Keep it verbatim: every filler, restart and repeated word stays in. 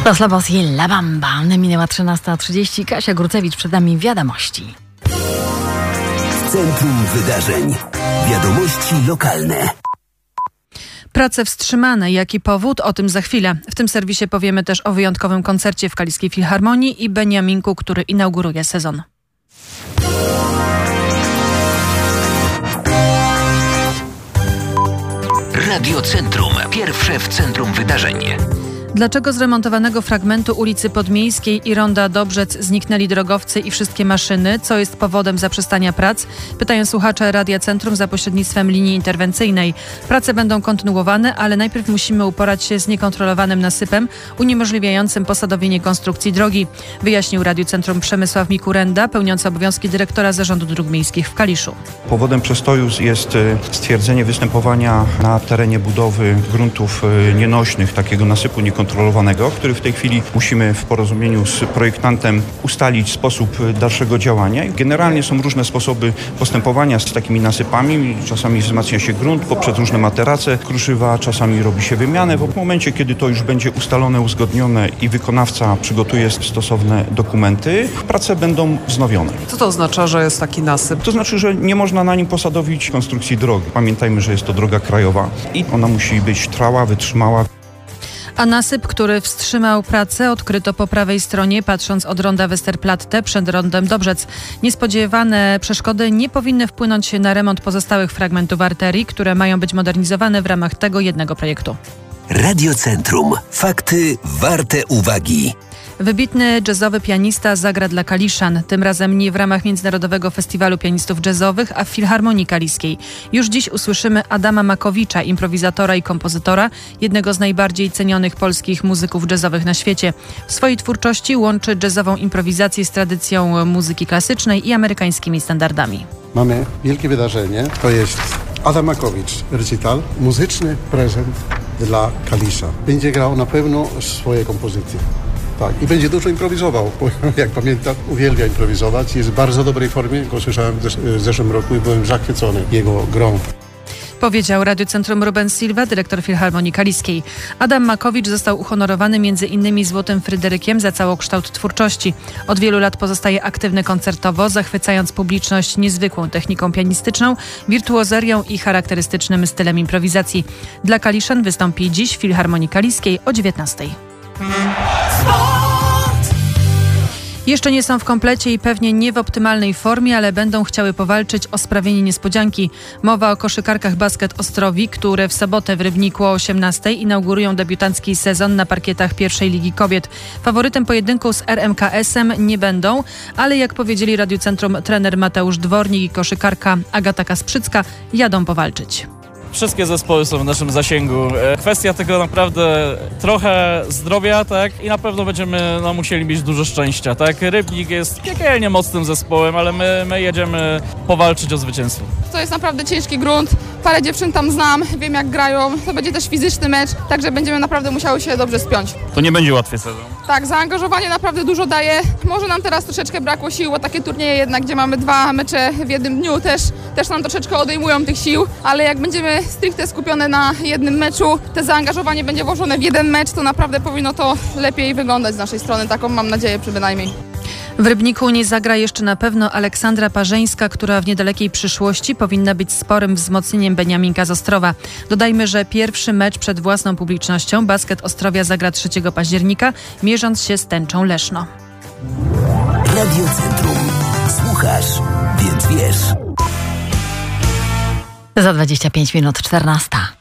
Los Lobos i La Bamba. Minęła trzynasta trzydzieści. Kasia Grucewicz, przed nami wiadomości. W centrum wydarzeń. Wiadomości lokalne. Prace wstrzymane. Jaki powód? O tym za chwilę. W tym serwisie powiemy też o wyjątkowym koncercie w Kaliskiej Filharmonii i Beniaminku, który inauguruje sezon. Radio Centrum. Pierwsze w centrum wydarzeń. Dlaczego z remontowanego fragmentu ulicy Podmiejskiej i ronda Dobrzec zniknęli drogowcy i wszystkie maszyny? Co jest powodem zaprzestania prac? Pytają słuchacze Radia Centrum za pośrednictwem linii interwencyjnej. Prace będą kontynuowane, ale najpierw musimy uporać się z niekontrolowanym nasypem uniemożliwiającym posadowienie konstrukcji drogi, wyjaśnił Radiu Centrum Przemysław Mikurenda, pełniący obowiązki dyrektora Zarządu Dróg Miejskich w Kaliszu. Powodem przestoju jest stwierdzenie występowania na terenie budowy gruntów nienośnych, takiego nasypu niekontrolowanego, kontrolowanego, który w tej chwili musimy w porozumieniu z projektantem ustalić sposób dalszego działania. Generalnie są różne sposoby postępowania z takimi nasypami. Czasami wzmacnia się grunt poprzez różne materace kruszywa, czasami robi się wymianę. W momencie, kiedy to już będzie ustalone, uzgodnione i wykonawca przygotuje stosowne dokumenty, prace będą wznowione. Co to oznacza, że jest taki nasyp? To znaczy, że nie można na nim posadowić konstrukcji drogi. Pamiętajmy, że jest to droga krajowa i ona musi być trwała, wytrzymała. A nasyp, który wstrzymał pracę, odkryto po prawej stronie, patrząc od ronda Westerplatte przed rondem Dobrzec. Niespodziewane przeszkody nie powinny wpłynąć na remont pozostałych fragmentów arterii, które mają być modernizowane w ramach tego jednego projektu. Radio Centrum. Fakty warte uwagi. Wybitny jazzowy pianista zagra dla Kaliszan. Tym razem nie w ramach Międzynarodowego Festiwalu Pianistów Jazzowych, a w Filharmonii Kaliskiej. Już dziś usłyszymy Adama Makowicza, improwizatora i kompozytora, jednego z najbardziej cenionych polskich muzyków jazzowych na świecie. W swojej twórczości łączy jazzową improwizację z tradycją muzyki klasycznej i amerykańskimi standardami. Mamy wielkie wydarzenie, to jest Adam Makowicz, recital, muzyczny prezent dla Kalisza. Będzie grał na pewno swoje kompozycje. Tak, i będzie dużo improwizował, bo jak pamiętam, uwielbia improwizować. Jest w bardzo dobrej formie, go słyszałem w, zesz- w zeszłym roku i byłem zachwycony jego grą. Powiedział Radiu Centrum Ruben Silva, dyrektor Filharmonii Kaliskiej. Adam Makowicz został uhonorowany między innymi Złotym Fryderykiem za całokształt twórczości. Od wielu lat pozostaje aktywny koncertowo, zachwycając publiczność niezwykłą techniką pianistyczną, wirtuozerią i charakterystycznym stylem improwizacji. Dla Kaliszan wystąpi dziś w Filharmonii Kaliskiej o dziewiętnastej. Jeszcze nie są w komplecie i pewnie nie w optymalnej formie, ale będą chciały powalczyć o sprawienie niespodzianki. Mowa o koszykarkach Basket Ostrowi, które w sobotę w Rybniku o osiemnastej inaugurują debiutancki sezon na parkietach pierwszej Ligi Kobiet. Faworytem pojedynku z R M K S-em nie będą, ale jak powiedzieli Radiu Centrum trener Mateusz Dwornik i koszykarka Agata Kasprzycka, jadą powalczyć. Wszystkie zespoły są w naszym zasięgu. Kwestia tego naprawdę trochę zdrowia, tak? I na pewno będziemy no, musieli mieć dużo szczęścia, tak? Rybnik jest piekielnie mocnym zespołem, ale my, my jedziemy powalczyć o zwycięstwo. To jest naprawdę ciężki grunt. Parę dziewczyn tam znam, wiem jak grają. To będzie też fizyczny mecz, także będziemy naprawdę musiały się dobrze spiąć. To nie będzie łatwy sezon. Tak, zaangażowanie naprawdę dużo daje. Może nam teraz troszeczkę brakło sił, bo takie turnieje jednak, gdzie mamy dwa mecze w jednym dniu, też, też nam troszeczkę odejmują tych sił, ale jak będziemy stricte skupione na jednym meczu, te zaangażowanie będzie włożone w jeden mecz, to naprawdę powinno to lepiej wyglądać z naszej strony. Taką mam nadzieję przynajmniej. W Rybniku nie zagra jeszcze na pewno Aleksandra Parzeńska, która w niedalekiej przyszłości powinna być sporym wzmocnieniem Beniaminka z Ostrowa. Dodajmy, że pierwszy mecz przed własną publicznością Basket Ostrowia zagra trzeciego października, mierząc się z Tęczą Leszno. Radio Centrum. Słuchasz, więc wiesz. Za dwadzieścia pięć minut czternasta.